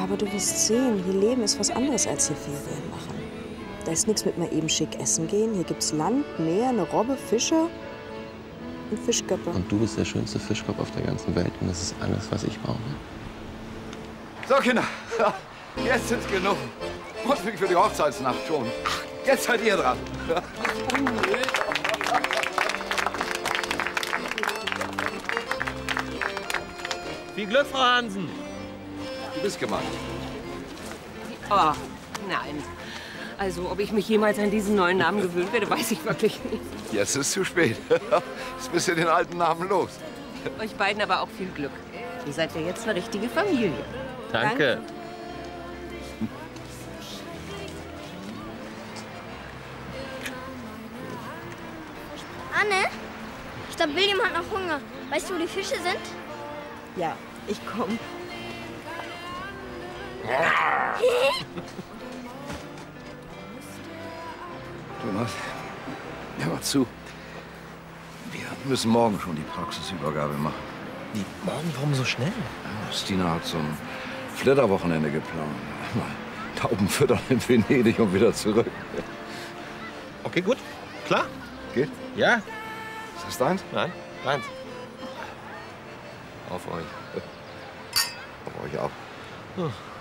aber du wirst sehen, hier leben ist was anderes als hier Ferien machen. Da ist nichts mit mal eben schick essen gehen. Hier gibt's Land, Meer, eine Robbe, Fische und Fischköpfe. Und du bist der schönste Fischkopf auf der ganzen Welt. Und das ist alles, was ich brauche. So, Kinder, jetzt sind genug. Und für die Hochzeitsnacht schon. Jetzt seid ihr dran. Viel Glück, Frau Hansen. Du bist gemeint. Oh, nein. Also, ob ich mich jemals an diesen neuen Namen gewöhnen werde, weiß ich wirklich nicht. Jetzt ist zu spät. Jetzt bist du den alten Namen los. Euch beiden aber auch viel Glück. Ihr seid ja jetzt eine richtige Familie. Danke. Anne, ich glaube, William hat noch Hunger. Weißt du, wo die Fische sind? Ja, ich komme. Thomas, hör mal zu. Wir müssen morgen schon die Praxisübergabe machen. Wie, morgen? Warum so schnell? Ja, Stina hat so ein Flitterwochenende geplant. Mal Tauben füttern in Venedig und wieder zurück. Okay, gut. Klar. Geht? Ja. Ist das deins? Nein, deins. Auf euch. Auf euch auch.